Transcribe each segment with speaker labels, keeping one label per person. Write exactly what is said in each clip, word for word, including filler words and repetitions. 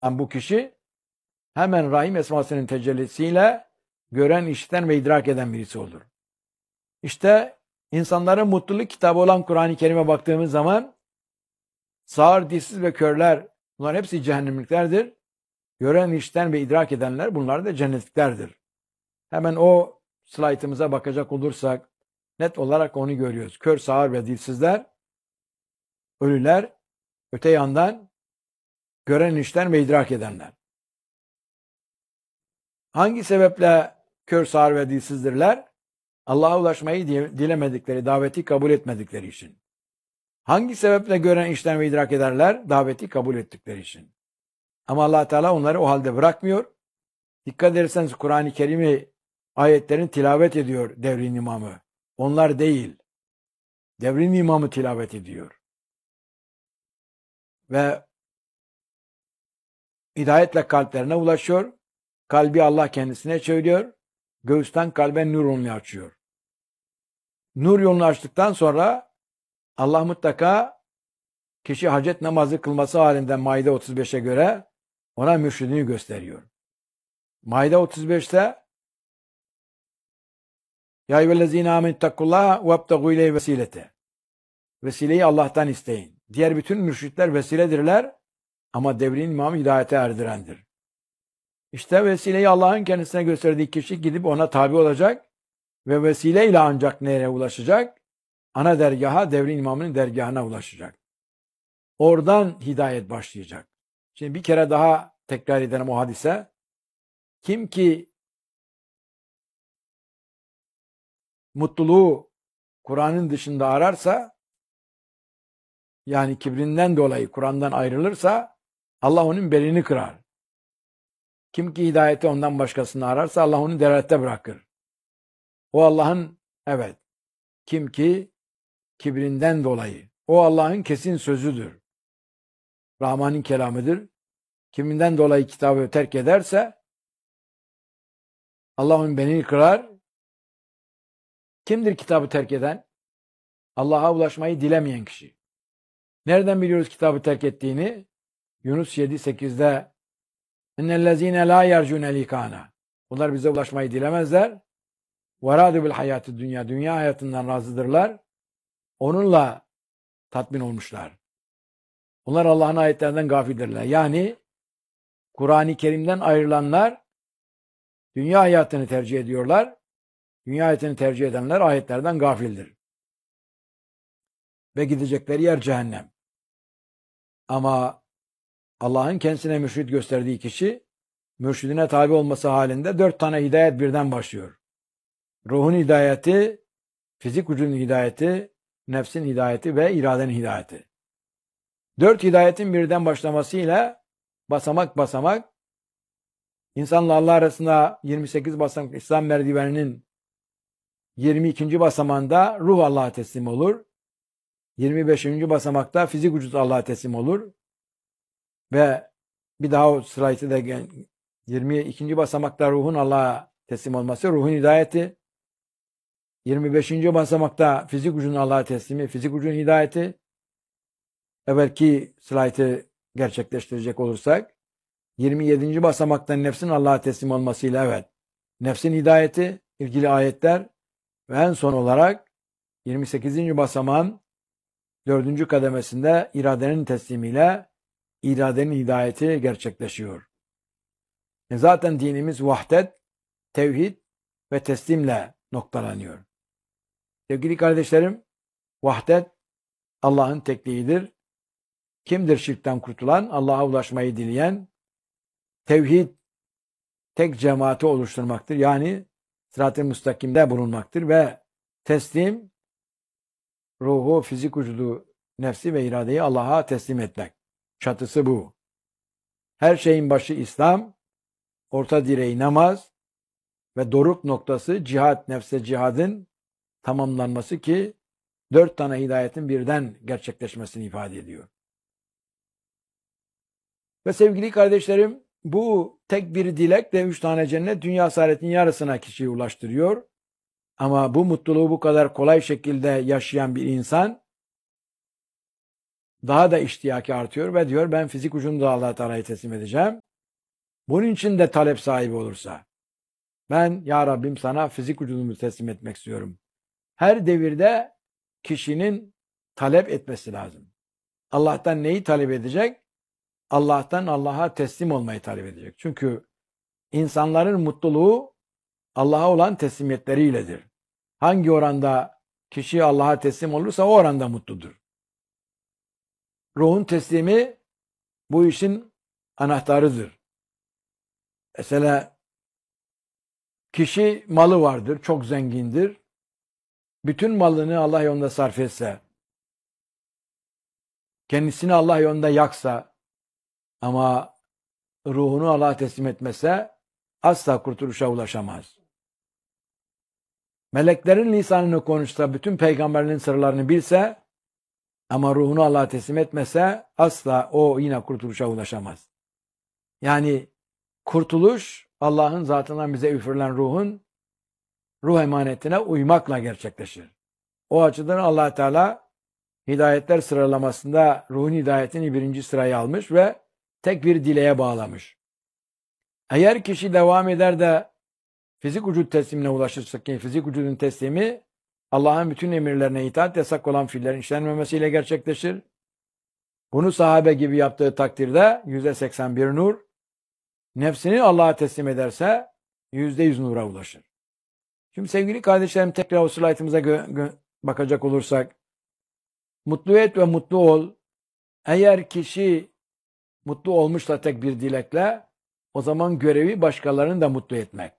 Speaker 1: bu kişi hemen Rahim esmasının tecellisiyle gören, işiten ve idrak eden birisi olur. İşte insanların mutluluk kitabı olan Kur'an-ı Kerim'e baktığımız zaman sağır, dilsiz ve körler, bunlar hepsi cehennemliklerdir. Gören, işiten ve idrak edenler, bunlar da cennetliklerdir. Hemen o slaytımıza bakacak olursak net olarak onu görüyoruz. Kör, sağır ve dilsizler, ölüler, öte yandan gören, işiten ve idrak edenler. Hangi sebeple kör, sağır ve dilsizdirler? Allah'a ulaşmayı dilemedikleri, daveti kabul etmedikleri için. Hangi sebeple gören, işiten ve idrak ederler? Daveti kabul ettikleri için. Ama Allah Teala onları o halde bırakmıyor. Dikkat ederseniz Kur'an-ı Kerim'i, ayetlerin tilavet ediyor devrin imamı. Onlar değil. Devrin imamı tilavet ediyor. Ve hidayetle kalplerine ulaşıyor. Kalbi Allah kendisine çeviriyor. Göğüsten kalbe nur yolunu açıyor. Nur yolunu açtıktan sonra Allah mutlaka kişi hacet namazı kılması halinde Maide otuz beşe göre ona mürşidini gösteriyor. Maide otuz beşte Ya eyyühellezine amenüttakullaha vebtegû ileyhi vesilete. Vesileyi Allah'tan isteyin. Diğer bütün mürşitler vesiledirler ama devrin imamı hidayete erdirendir. İşte vesileyi Allah'ın kendisine gösterdiği kişi gidip ona tabi olacak ve vesileyle ancak nereye ulaşacak? Ana dergaha, devrin imamının dergahına ulaşacak. Oradan hidayet başlayacak. Şimdi bir kere daha tekrar edelim o hadise. Kim ki mutluluğu Kur'an'ın dışında ararsa, yani kibrinden dolayı Kur'an'dan ayrılırsa Allah onun belini kırar. Kim ki hidayeti ondan başkasını ararsa Allah onu delalette bırakır. O Allah'ın, evet, kim ki kibrinden dolayı, o Allah'ın kesin sözüdür. Rahman'ın kelamıdır. Kiminden dolayı kitabı terk ederse Allah onun belini kırar. Kimdir kitabı terk eden? Allah'a ulaşmayı dilemeyen kişi. Nereden biliyoruz kitabı terk ettiğini? Yunus yedi sekizde اِنَّ la yercune likana. Bunlar bize ulaşmayı dilemezler. وَرَادُ بِالْحَيَاتِ dünya. Dünya hayatından razıdırlar. Onunla tatmin olmuşlar. Onlar Allah'ın ayetlerinden gafildirler. Yani Kur'an-ı Kerim'den ayrılanlar dünya hayatını tercih ediyorlar. Dünya hayatını tercih edenler ayetlerden gafildir. Ve gidecekleri yer cehennem. Ama Allah'ın kendisine mürşid gösterdiği kişi mürşidine tabi olması halinde dört tane hidayet birden başlıyor. Ruhun hidayeti, fizik vücudun hidayeti, nefsin hidayeti ve iradenin hidayeti. Dört hidayetin birden başlamasıyla basamak basamak insanla Allah arasında yirmi sekiz basamak İslam merdiveninin yirmi ikinci basamağında ruh Allah'a teslim olur. yirmi beşinci basamakta fizik vücut Allah'a teslim olur. Ve bir daha o sırayı da yirmi ikinci basamakta ruhun Allah'a teslim olması, ruhun hidayeti. yirmi beşinci basamakta fizik vücudun Allah'a teslimi, fizik vücudun hidayeti. Evvelki slaytı gerçekleştirecek olursak, yirmi yedinci basamakta nefsin Allah'a teslim olmasıyla, evet, nefsin hidayeti, ilgili ayetler ve en son olarak yirmi sekizinci basamağın dördüncü kademesinde iradenin teslimiyle iradenin hidayeti gerçekleşiyor. E zaten dinimiz vahdet, tevhid ve teslimle noktalanıyor. Sevgili kardeşlerim, vahdet Allah'ın tekliğidir. Kimdir şirkten kurtulan? Allah'a ulaşmayı dileyen. Tevhid, tek cemaati oluşturmaktır. Yani sırat-ı müstakimde bulunmaktır ve teslim, ruhu, fizik vücudu, nefsi ve iradeyi Allah'a teslim etmek. Çatısı bu. Her şeyin başı İslam, orta direği namaz ve doruk noktası cihat, nefse cihadın tamamlanması ki dört tane hidayetin birden gerçekleşmesini ifade ediyor. Ve sevgili kardeşlerim, bu tek bir dilekle üç tane cennet dünya saadetinin yarısına kişiyi ulaştırıyor. Ama bu mutluluğu bu kadar kolay şekilde yaşayan bir insan daha da iştiyaki artıyor ve diyor ben fizik ucunu da Allah Teala'ya teslim edeceğim. Bunun için de talep sahibi olursa ben ya Rabbim sana fizik ucunumu teslim etmek istiyorum. Her devirde kişinin talep etmesi lazım. Allah'tan neyi talep edecek? Allah'tan Allah'a teslim olmayı talep edecek. Çünkü insanların mutluluğu Allah'a olan teslimiyetleriyle. Hangi oranda kişi Allah'a teslim olursa o oranda mutludur. Ruhun teslimi bu işin anahtarıdır. Mesela kişi malı vardır, çok zengindir. Bütün malını Allah yolunda sarf etse, kendisini Allah yolunda yaksa ama ruhunu Allah'a teslim etmese asla kurtuluşa ulaşamaz. Meleklerin lisanını konuşsa, bütün peygamberlerin sırlarını bilse ama ruhunu Allah'a teslim etmese asla o yine kurtuluşa ulaşamaz. Yani kurtuluş Allah'ın zatından bize üfürülen ruhun ruh emanetine uymakla gerçekleşir. O açıdan Allah Teala hidayetler sıralamasında ruhun hidayetini birinci sıraya almış ve tek bir dileğe bağlamış. Eğer kişi devam eder de fizik vücut teslimine ulaşırsa ki fizik vücudun teslimi Allah'ın bütün emirlerine itaat yasak olan fiillerin işlenmemesiyle gerçekleşir. Bunu sahabe gibi yaptığı takdirde yüzde seksen bir nur, nefsini Allah'a teslim ederse yüzde yüz nura ulaşır. Şimdi sevgili kardeşlerim tekrar o slaytımıza bakacak olursak, mutlu et ve mutlu ol. Eğer kişi mutlu olmuşsa tek bir dilekle, o zaman görevi başkalarını da mutlu etmek.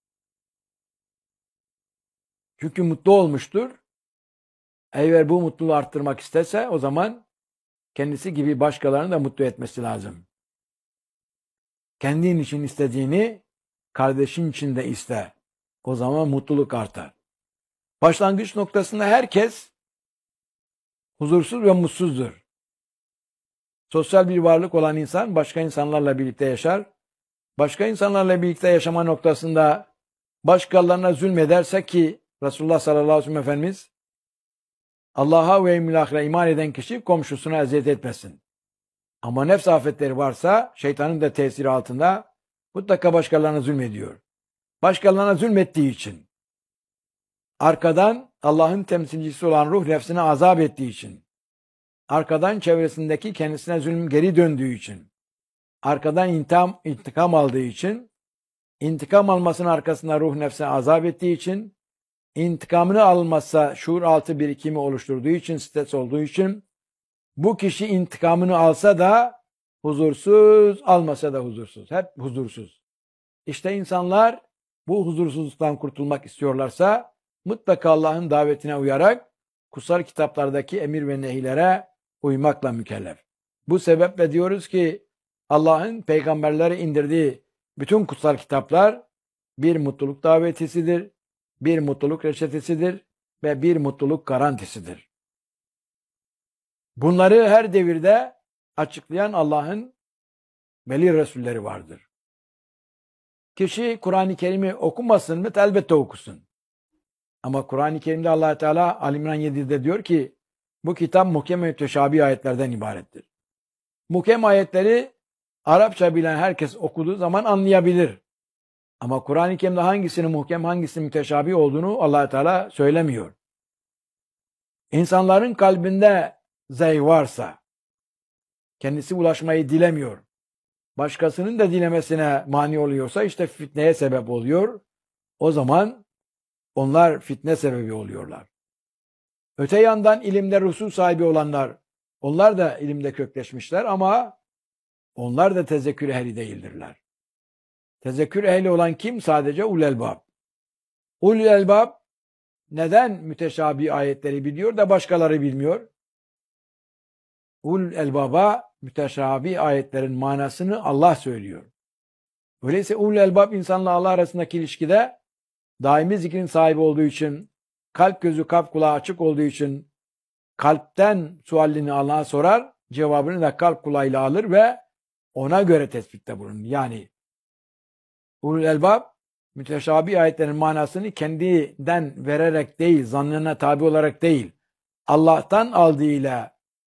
Speaker 1: Çünkü mutlu olmuştur. Eğer bu mutluluğu arttırmak isterse o zaman kendisi gibi başkalarını da mutlu etmesi lazım. Kendin için istediğini kardeşin için de iste. O zaman mutluluk artar. Başlangıç noktasında herkes huzursuz ve mutsuzdur. Sosyal bir varlık olan insan başka insanlarla birlikte yaşar. Başka insanlarla birlikte yaşama noktasında başkalarına zulmederse ki Resulullah sallallahu aleyhi ve sellem Efendimiz Allah'a ve yevmil ahire iman eden kişi komşusuna eziyet etmesin. Ama nefs afetleri varsa şeytanın da tesiri altında mutlaka başkalarına zulmediyor. Başkalarına zulmettiği için, arkadan Allah'ın temsilcisi olan ruh nefsine azap ettiği için, arkadan çevresindeki kendisine zulüm geri döndüğü için, arkadan intikam, intikam aldığı için, intikam almasının arkasında ruh nefsine azap ettiği için, intikamını almazsa şuur altı birikimi oluşturduğu için, stres olduğu için, bu kişi intikamını alsa da huzursuz, almasa da huzursuz. Hep huzursuz. İşte insanlar bu huzursuzluktan kurtulmak istiyorlarsa mutlaka Allah'ın davetine uyarak kutsal kitaplardaki emir ve nehlere uymakla mükellef. Bu sebeple diyoruz ki Allah'ın peygamberlere indirdiği bütün kutsal kitaplar bir mutluluk davetisidir, bir mutluluk reçetesidir ve bir mutluluk garantisidir. Bunları her devirde açıklayan Allah'ın veli resulleri vardır. Kişi Kur'an-ı Kerim'i okumasın mı? Elbette okusun. Ama Kur'an-ı Kerim'de Allah Teala Ali İmran yedide diyor ki bu kitap muhkem ve müteşabih ayetlerden ibarettir. Muhkem ayetleri Arapça bilen herkes okuduğu zaman anlayabilir. Ama Kur'an-ı Kerim'de hangisinin muhkem, hangisinin müteşabih olduğunu Allah Teala söylemiyor. İnsanların kalbinde zey varsa, kendisi ulaşmayı dilemiyor, başkasının da dilemesine mani oluyorsa işte fitneye sebep oluyor. O zaman onlar fitne sebebi oluyorlar. Öte yandan ilimde rusul sahibi olanlar, onlar da ilimde kökleşmişler ama onlar da tezekkür ehli değildirler. Tezekkür ehli olan kim? Sadece ulul elbab. Ulul elbab neden müteşabih ayetleri biliyor da başkaları bilmiyor? Ulul elbaba müteşabih ayetlerin manasını Allah söylüyor. Öyleyse ulul elbab insanla Allah arasındaki ilişkide daimi zikrin sahibi olduğu için, kalp gözü kalp kulağı açık olduğu için kalpten sualini Allah'a sorar, cevabını da kalp kulağıyla alır ve ona göre tespitte bulunur. Yani ulul elbab müteşabih ayetlerin manasını kendinden vererek değil, zannına tabi olarak değil, Allah'tan aldığıyla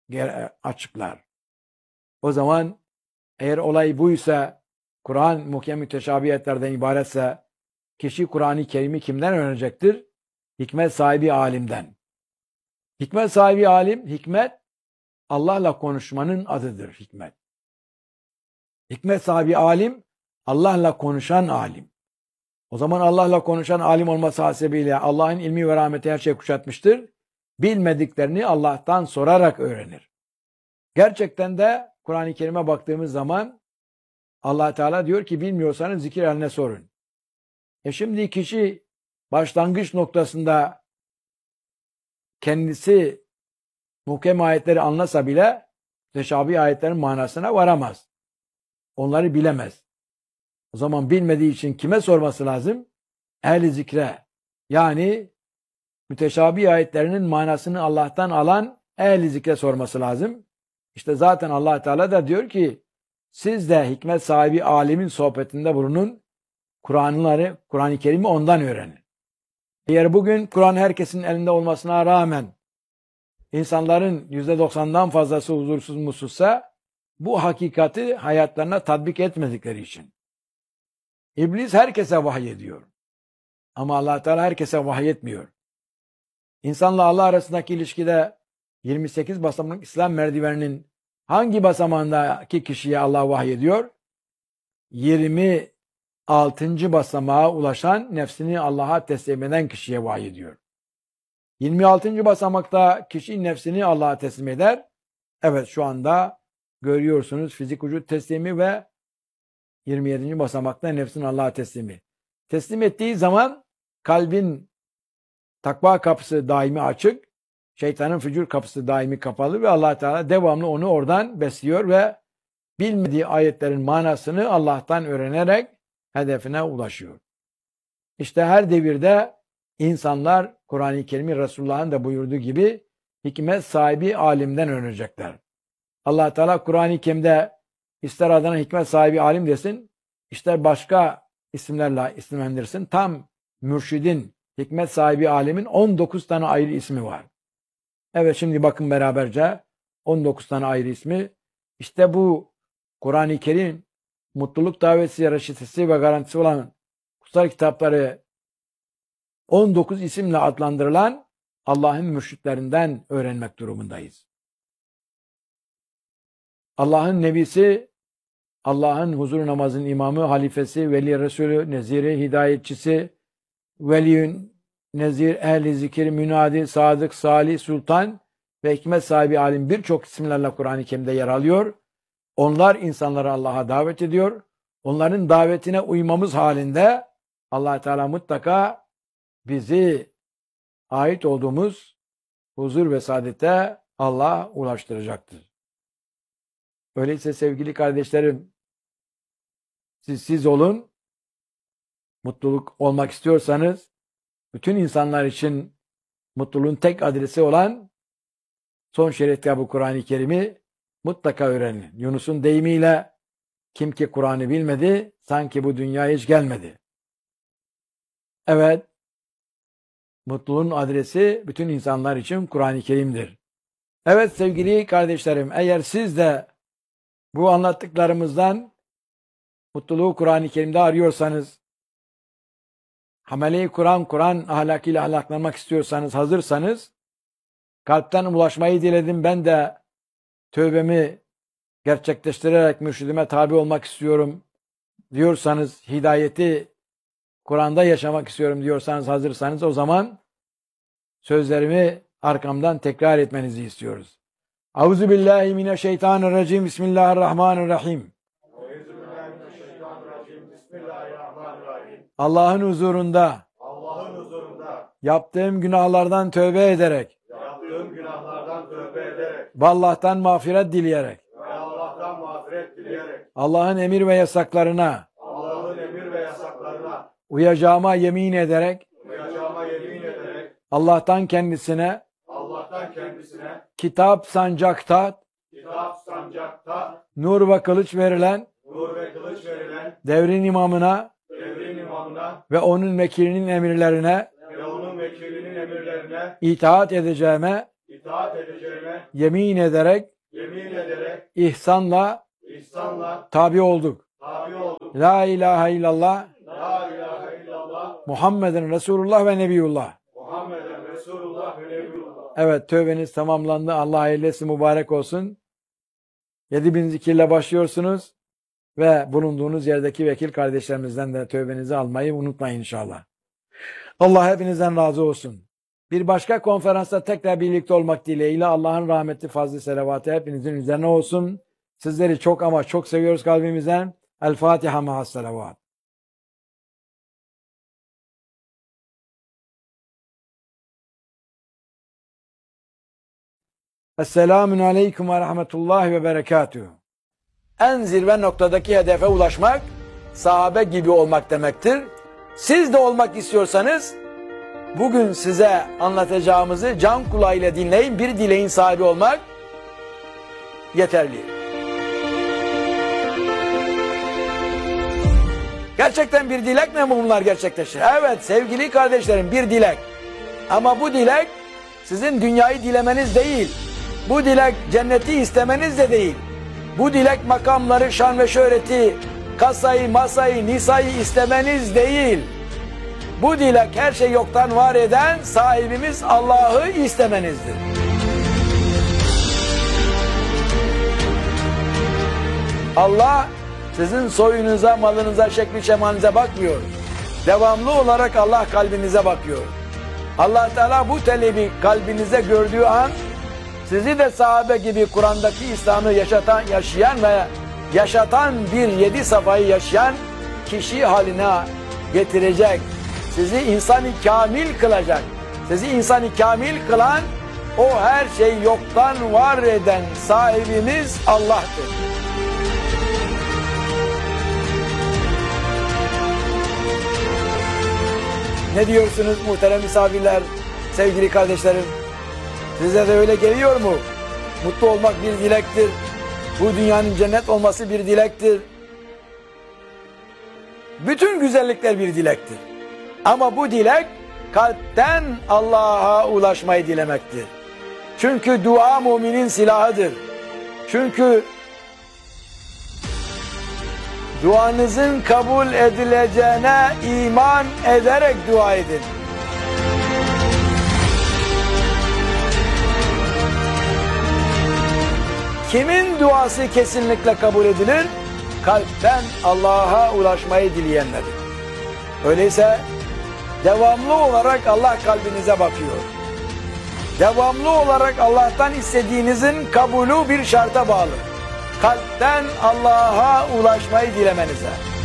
Speaker 1: açıklar. O zaman eğer olay buysa, Kur'an muhkem müteşabihiyetlerden ibaretse, kişi Kur'an-ı Kerim'i kimden öğrenecektir? Hikmet sahibi alimden. Hikmet sahibi alim, hikmet Allah'la konuşmanın adıdır hikmet. Hikmet sahibi alim, Allah'la konuşan alim. O zaman Allah'la konuşan alim olması hasebiyle Allah'ın ilmi ve rahmeti her şeyi kuşatmıştır. Bilmediklerini Allah'tan sorarak öğrenir. Gerçekten de Kur'an-ı Kerim'e baktığımız zaman Allah Teala diyor ki bilmiyorsanız zikir ehline sorun. E şimdi kişi başlangıç noktasında kendisi muhkem ayetleri anlasa bile teşabih ayetlerin manasına varamaz. Onları bilemez. O zaman bilmediği için kime sorması lazım? Ehl-i zikre. Yani müteşabih ayetlerinin manasını Allah'tan alan ehl-i zikre sorması lazım. İşte zaten Allah Teala da diyor ki siz de hikmet sahibi alimin sohbetinde bulunun. Kur'an'ları, Kur'an-ı Kerim'i ondan öğrenin. Eğer bugün Kur'an herkesin elinde olmasına rağmen insanların yüzde doksandan fazlası huzursuz mutsuzsa bu hakikati hayatlarına tatbik etmedikleri için. İblis herkese vahiy ediyor. Ama Allah Teala herkese vahiy etmiyor. İnsanla Allah arasındaki ilişkide yirmi sekiz basamak İslam merdiveninin hangi basamağındaki kişiye Allah vahiy ediyor? yirmi altıncı basamağa ulaşan nefsini Allah'a teslim eden kişiye vahiy ediyor. yirmi altıncı basamakta kişi nefsini Allah'a teslim eder. Evet şu anda görüyorsunuz fizik vücut teslimi ve yirmi yedinci basamakta nefsin Allah'a teslimi. Teslim ettiği zaman kalbin takva kapısı daimi açık, şeytanın fücur kapısı daimi kapalı ve Allah Teala devamlı onu oradan besliyor ve bilmediği ayetlerin manasını Allah'tan öğrenerek hedefine ulaşıyor. İşte her devirde insanlar Kur'an-ı Kerim'i Resulullah'ın da buyurduğu gibi hikmet sahibi alimden öğrenecekler. Allah Teala Kur'an-ı Kerim'de ister adına hikmet sahibi alim desin, ister başka isimlerle isimlendirsin. Tam mürşidin, hikmet sahibi alimin on dokuz tane ayrı ismi var. Evet şimdi bakın beraberce on dokuz tane ayrı ismi. İşte bu Kur'an-ı Kerim mutluluk daveti, reçetesi ve garantisi olan kutsal kitapları on dokuz isimle adlandırılan Allah'ın mürşitlerinden öğrenmek durumundayız. Allah'ın nebisi, Allah'ın huzur namazın imamı, halifesi, veli Resulü, neziri, hidayetçisi, veliyün, nezir, ehli zikir, münadi, sadık, salih, sultan ve hikmet sahibi alim birçok isimlerle Kur'an-ı Kerim'de yer alıyor. Onlar insanları Allah'a davet ediyor. Onların davetine uymamız halinde Allah Teala mutlaka bizi ait olduğumuz huzur ve saadete Allah ulaştıracaktır. Öyleyse sevgili kardeşlerim, siz siz olun, mutluluk olmak istiyorsanız, bütün insanlar için mutluluğun tek adresi olan son şerif kitabı Kur'an-ı Kerim'i mutlaka öğrenin. Yunus'un deyimiyle kim ki Kur'an'ı bilmedi, sanki bu dünyaya hiç gelmedi. Evet, mutluluğun adresi bütün insanlar için Kur'an-ı Kerim'dir. Evet sevgili kardeşlerim, eğer siz de bu anlattıklarımızdan mutluluğu Kur'an-ı Kerim'de arıyorsanız, ameli Kur'an, Kur'an ahlakıyla ahlaklanmak istiyorsanız, hazırsanız, kalpten ulaşmayı diledim, ben de tövbemi gerçekleştirerek mürşidime tabi olmak istiyorum diyorsanız, hidayeti Kur'an'da yaşamak istiyorum diyorsanız, hazırsanız, o zaman sözlerimi arkamdan tekrar etmenizi istiyoruz. Euzubillahimineşşeytanirracim. Bismillahirrahmanirrahim. Allah'ın huzurunda,
Speaker 2: Allah'ın huzurunda
Speaker 1: yaptığım günahlardan tövbe ederek,
Speaker 2: yaptığım günahlardan tövbe ederek
Speaker 1: ve Allah'tan mağfiret dileyerek,
Speaker 2: ve Allah'tan mağfiret dileyerek
Speaker 1: Allah'ın emir ve yasaklarına
Speaker 2: Allah'ın emir ve yasaklarına
Speaker 1: uyacağıma yemin ederek,
Speaker 2: uyacağıma yemin ederek
Speaker 1: Allah'tan kendisine
Speaker 2: Allah'tan kendisine
Speaker 1: kitap sancakta,
Speaker 2: kitap sancakta
Speaker 1: nur ve kılıç verilen
Speaker 2: nur ve kılıç verilen
Speaker 1: devrin imamına
Speaker 2: devrin imamına
Speaker 1: ve onun vekilinin emirlerine
Speaker 2: ve onun vekilinin emirlerine
Speaker 1: itaat edeceğime
Speaker 2: itaat edeceğime
Speaker 1: yemin ederek
Speaker 2: yemin ederek
Speaker 1: ihsanla
Speaker 2: ihsanla
Speaker 1: tabi olduk.
Speaker 2: tabi olduk.
Speaker 1: La ilahe illallah
Speaker 2: La ilahe illallah
Speaker 1: Muhammeden Resulullah ve Nebiyullah.
Speaker 2: Muhammeden Resulullah ve Nebiyullah.
Speaker 1: Evet, tövbeniz tamamlandı. Allah hayırlı etsin, mübarek olsun. yedi bin zikirle başlıyorsunuz ve bulunduğunuz yerdeki vekil kardeşlerimizden de tövbenizi almayı unutmayın inşallah. Allah hepinizden razı olsun. Bir başka konferansta tekrar birlikte olmak dileğiyle Allah'ın rahmeti, fazlı, selavatı hepinizin üzerine olsun. Sizleri çok ama çok seviyoruz kalbimizden. El Fatiha ma'as selavat. Esselamun aleyküm ve rahmetullahi ve berekatuhu. En zirve noktadaki hedefe ulaşmak, sahabe gibi olmak demektir. Siz de olmak istiyorsanız, bugün size anlatacağımızı can kulağıyla dinleyin. Bir dileğin sahibi olmak yeterli. Gerçekten bir dilek mi bunlar gerçekleşir? Evet sevgili kardeşlerim, bir dilek. Ama bu dilek sizin dünyayı dilemeniz değil. Bu dilek cenneti istemeniz de değil. Bu dilek makamları, şan ve şöhreti, kasayı, masayı, nisayı istemeniz değil. Bu dilek her şey yoktan var eden sahibimiz Allah'ı istemenizdir. Allah sizin soyunuza, malınıza, şekli şemalinize bakmıyor. Devamlı olarak Allah kalbinize bakıyor. Allah Teala bu talebi kalbinize gördüğü an sizi de sahabe gibi Kur'an'daki İslam'ı yaşatan, yaşayan ve yaşatan bir yedi safayı yaşayan kişi haline getirecek. Sizi insanı kamil kılacak. Sizi insanı kamil kılan, o her şey yoktan var eden sahibimiz Allah'tır. Ne diyorsunuz muhterem misafirler, sevgili kardeşlerim? Size de öyle geliyor mu? Mutlu olmak bir dilektir. Bu dünyanın cennet olması bir dilektir. Bütün güzellikler bir dilektir. Ama bu dilek kalpten Allah'a ulaşmayı dilemektir. Çünkü dua müminin silahıdır. Çünkü duanızın kabul edileceğine iman ederek dua edin. Kimin duası kesinlikle kabul edilir? Kalpten Allah'a ulaşmayı dileyenlerin. Öyleyse devamlı olarak Allah kalbinize bakıyor. Devamlı olarak Allah'tan istediğinizin kabulü bir şarta bağlı. Kalpten Allah'a ulaşmayı dilemenize.